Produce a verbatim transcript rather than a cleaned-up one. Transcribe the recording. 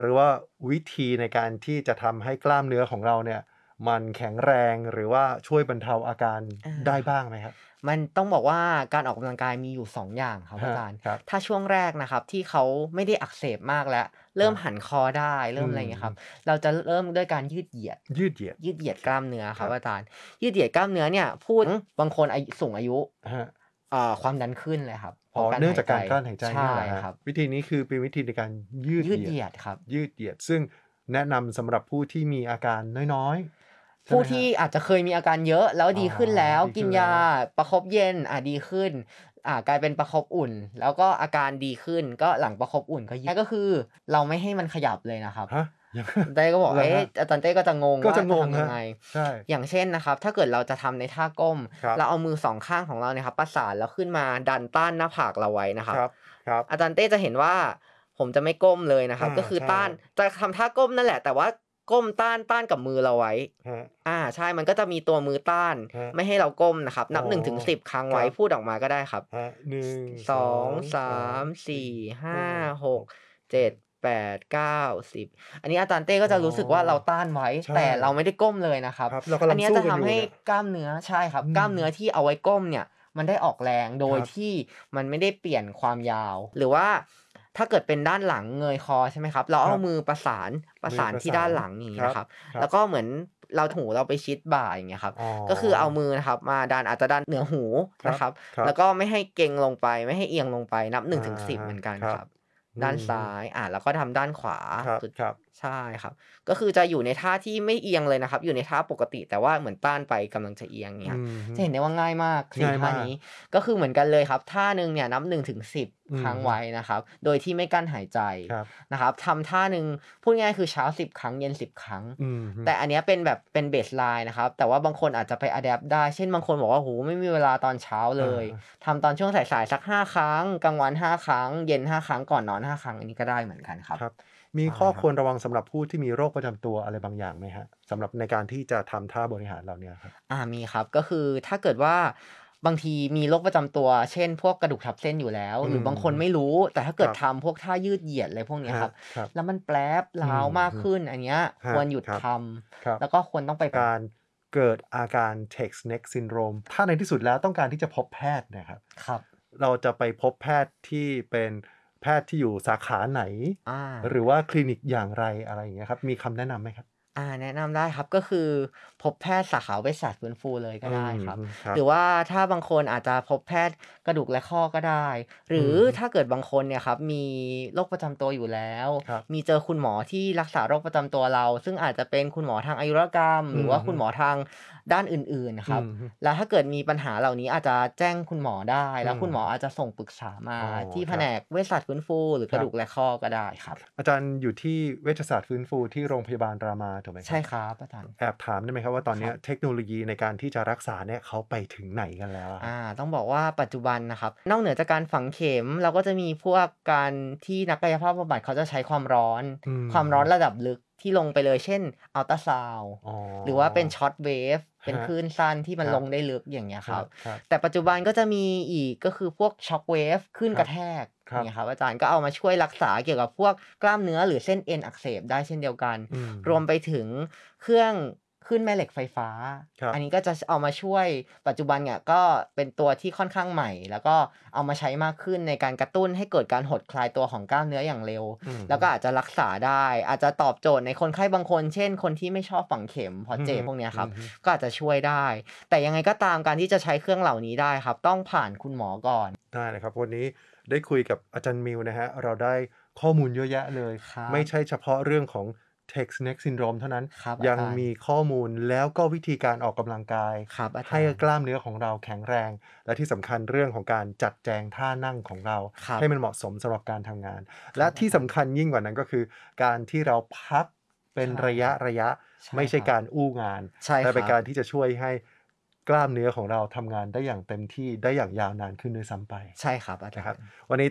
หรือว่าวิธีในการที่จะทำให้กล้ามเนื้อของเราเนี่ยมันแข็งแรงหรือว่าช่วยบรรเทาอาการอาได้ครับบ้างไหมครับมันต้องบอกว่าการออกกำลังกายมีอยู่สององอย่างครับอาฮะจารย์ครับถ้าช่วงแรกนะครับที่เขาไม่ได้อักเสบมากแล้วเริ่มครับหันคอได้อืเริ่มอะไรมอย่างเงี้ยครับเราจะเริ่มด้วยการยืดเหยียดยืดเหยียดยืดเหยียดโอเคกล้ามเนื้อครับครับอาจารย์ยืดเหยียดกล้ามเนื้อเนี่ยพูดบางคนอายุสูงอายุครับอ่าความดันขึ้นเลยครับเพอ๋อราะการเนื่องหายใจจากการกลั้นหายใจใช่เนี่ยเหรอครับครับวิธีนี้คือเป็นวิธีในการยืดยืดเหเหยียดยียดครับยืดเหยียดซึ่งแนะนำสำหรับผู้ที่มีอาการน้อยๆใช่ผู้ไหมครับที่อาจจะเคยมีอาการเยอะแล้วอ๋อดีขึ้นแล้วดีกินยาขึ้นแล้วประคบเย็นอ่าดีขึ้นอ่ากลายเป็นประคบอุ่นแล้วก็อาการดีขึ้นก็หลังประคบอุ่นก็ยืดก็คือเราไม่ให้มันขยับเลยนะครับฮะยังเต้ก็บอกเหรอเอ๊ะครับอาจารย์เต้ก็จะงงว่าก็จะงงครับจะทำยังไงใช่อย่างเช่นนะครับถ้าเกิดเราจะทำในท่าก้มครับเราเอามือสองข้างของเราเนี่ยครับประสานแล้วขึ้นมาดันต้านหน้าผากเราไว้นะครับครับครับอาจารย์เต้จะเห็นว่าผมจะไม่ก้มเลยนะครับอาก็คือต้านใช่ครับจะทำท่าก้มนั่นแหละแต่ว่าก้มต้านต้านกับมือเราไว้ครับอาใช่มันก็จะมีตัวมือต้านครับไม่ให้เราก้มนะครับอ๋อนับหนึ่งถึงสิบครั้งไว้ครับพูดออกมาก็ได้ครับครับหนึ่งสองสองสามสามสี่สี่ห้าห้าหกหกเจ็ดเจ็ดแปด เก้า สิบอันนี้อาจารย์เต้ก็อ๋จะรู้สึกว่าเราอต้านไว้ใช่แต่เราไม่ได้ก้มเลยนะครับครับเรากำอันเนี้ยลังสู้จะทำให้กันอยู่เนี่ยกล้ามเนื้อใช่ครับอืมกล้ามเนื้อที่เอาไว้ก้มเนี่ยมันได้ออกแรงโดครับยที่มันไม่ได้เปลี่ยนความยาวหรือว่าถ้าเกิดเป็นด้านหลังเงยคอใช่ไหมครับเราครับเอามือประสานประมือสานประสานที่ด้านหลังอย่างครับงี้นะครับครับแล้วก็เหมือนเราหูเราไปชิดบ่าอย่างเงี้ยครับอ๋ก็คือเอาอมือนะครับมาดันอาจจะดันเหนือหูครับนะครับครับแล้วก็ไม่ให้เกร็งลงไปไม่ให้เอียงลงไปนับอะหนึ่งถึงสิบฮะเหมือนกันครับครับอืด้านซ้ามยอาแล้วก็ทำด้านขวาครับสุดครับใช่ครับก็คือจะอยู่ในท่าที่ไม่เอียงเลยนะครับอยู่ในท่าปกติแต่ว่าเหมือนต้านไปกำลังจะเอียงเงี้ยอือฮึจะเห็นได้ว่าง่ายมากสี่ง่ายมากท่านี้ก็คือเหมือนกันเลยครับท่าหนึ่งเนี่ยนับหนึ่งถึงสิบอือฮึค้างไว้นะครับโดยที่ไม่กั้นหายใจครับนะครับทำท่าหนึ่งพูดง่ายๆคือเช้าสิบครั้งเย็นสิบครั้งอือฮึแต่อันเนี้ยเป็นแบบเป็น baseline นะครับแต่ว่าบางคนอาจจะไปอะแดปต์ได้เช่นบางคนบอกว่าโอ้โฮไม่มีเวลาตอนเช้าเลอะยฮะทำตอนช่วงสายๆสักห้าครั้งกลางวันห้าครั้งเย็นห้าครั้งก่อนนอนห้าครั้งอันนี้ก็ได้เหมือนกันครับครับมีใช่ข้อครับควรระวังสำหรับผู้ที่มีโรคประจำตัวอะไรบางอย่างไหมครับสำหรับในการที่จะทำท่าบริหารเหล่าเนี้ยครับอามีครับก็คือถ้าเกิดว่าบางทีมีโรคประจำตัวเช่นพวกกระดูกทับเส้นอยู่แล้วอือหรือบางคนฮึไม่รู้แต่ถ้าคเกิดรับทำพวกท่ายืดเหยียดอะไรพวกเนี้ครับยครับครับแล้วมันแปล๊บอืร้าวอฮึมากขึ้นอันเนี้ยครับควรหยุดครับทครับำแล้วก็ควรต้องไปการเกิดอาการ Text Neck Syndrome ถ้าในที่สุดแล้วต้องการที่จะพบแพทย์เนี่ยครับครับเราจะไปพบแพทย์ที่เป็นแพทย์ที่อยู่สาขาไหนอาหรือว่าคลินิกอย่างไรอะไรอย่างเงี้ยครับมีคำแนะนำไหมครับอาแนะนำได้ครับก็คือพบแพทย์สาขาเวชศาสตร์ฟื้นฟูเลยก็อืมได้ครับครับหรือว่าถ้าบางคนอาจจะพบแพทย์กระดูกและข้อก็ได้หรืออือฮึถ้าเกิดบางคนเนี่ยครับมีโรคประจำตัวอยู่แล้วครับมีเจอคุณหมอที่รักษาโรคประจำตัวเราซึ่งอาจจะเป็นคุณหมอทางอายุรกรรมหรือว่าอือฮึคุณหมอทางด้านอื่นๆนะครับอือฮึแล้วถ้าเกิดมีปัญหาเหล่านี้อาจจะแจ้งคุณหมอได้อืแล้วคุณหมออาจมจะส่งปรึกษามาอ๋อที่ครับแผนกเวชศาสตร์ฟื้นฟูหรือครับกระดูกและข้อก็ได้ครับอาจารย์อยู่ที่เวชศาสตร์ฟื้นฟูที่โรงพยาบาลรามาถูกไหมครับใช่ครับอาจารย์แอบถามได้ไหมครับว่าตอนครับเนี้ยเทคโนโลยีในการที่จะรักษาเนี่ยเขาไปถึงไหนกันแล้วอะครับอาต้องบอกว่าปัจจุบันนะครับนอกเหนือจากการฝังเข็มเราก็จะมีพวกการที่นักกายภาพบำบัดเขาจะใช้ความร้อนอืความร้อนระมดับลึกที่ลงไปเลยเช่นอัลตราซาวด์อ๋อหรือว่าเป็นช็อตเวฟเป็นครับคลื่นสั้นที่มันครับลงได้ลึกอย่างเงี้ยครับครับแต่ปัจจุบันก็จะมีอีกก็คือพวกช็อคเวฟคลื่นครับกระแทกครับอย่างเงี้ยครับอาจารย์ก็เอามาช่วยรักษาเกี่ยวกับพวกกล้ามเนื้อหรือเส้นเอ็นอักเสบได้เช่นเดียวกันอืมรวมไปถึงเครื่องคลื่นแม่เหล็กไฟฟ้าครับอันนี้ก็จะเอามาช่วยปัจจุบันเนี่ยก็เป็นตัวที่ค่อนข้างใหม่แล้วก็เอามาใช้มากขึ้นในการกระตุ้นให้เกิดการหดคลายตัวของกล้ามเนื้ออย่างเร็วอืมแล้วก็อาจจะรักษาได้อาจจะตอบโจทย์ในคนไข้บางคนเช่นคนที่ไม่ชอบฝังเข็มเพราะอือฮึเจ็บพวกเนี้ยครับอือฮึก็อาจจะช่วยได้แต่ยังไงก็ตามการที่จะใช้เครื่องเหล่านี้ได้ครับต้องผ่านคุณหมอก่อนได้เลยครับวันนี้ได้คุยกับอาจารย์มิวนะครับเราได้ข้อมูลเยอะแยะเลยครับไม่ใช่เฉพาะเรื่องของ Text Neck Syndrome เท่านั้นครับอายังจารย์มีข้อมูลแล้วก็วิธีการออกกำลังกายครับอาให้จารย์กล้ามเนื้อของเราแข็งแรงและที่สำคัญเรื่องของการจัดแจงท่านั่งของเราครับให้มันเหมาะสมสำหรับการทำงานและครับอาจารย์ที่สำคัญยิ่งกว่านั้นก็คือการที่เราพักเป็นใช่ระครับยะๆไม่ใช่ใช่ครับการอู้งานใช่แต่ครับเป็นการที่จะช่วยให้กล้ามเนื้อของเราทำงานได้อย่างเต็มที่ได้อย่างยาวนานขึ้นด้วยซ้ำไปใช่ครับอานะครับจารย์วันนี้